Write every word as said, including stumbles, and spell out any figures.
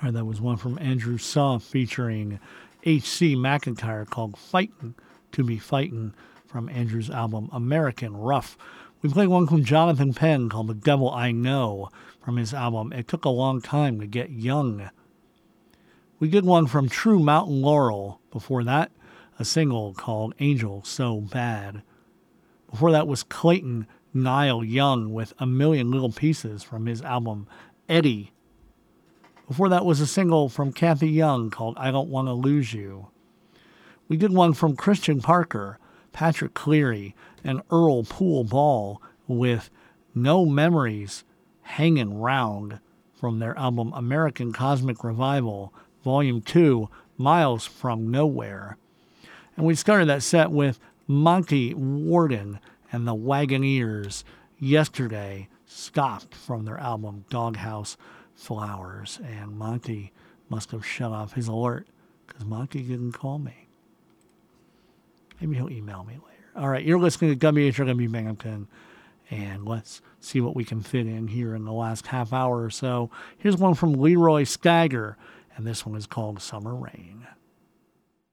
All right, that was one from Andrew Saw featuring H C McIntyre called Fightin' to Be Fightin' from Andrew's album American Rough. We played one from Jonathan Penn called The Devil I Know from his album It Took a Long Time to Get Young. We did one from True Mountain Laurel. Before that, a single called Angel So Bad. Before that was Clayton Niall Young with A Million Little Pieces from his album Eddie. Before that was a single from Kathy Young called I Don't Want to Lose You. We did one from Christian Parker, Patrick Cleary, and Earl Poole Ball with No Memories Hanging Round from their album American Cosmic Revival, Volume two, Miles from Nowhere. And we started that set with Monty Warden and the Wagoneers, Yesterday Stopped from their album Doghouse Flowers. And Monty must have shut off his alert because Monty didn't call me. Maybe he'll email me later. All right, you're listening to W H R W Binghamton, and let's see what we can fit in here in the last half hour or so. Here's one from Leroy Stagger, and this one is called Summer Rain.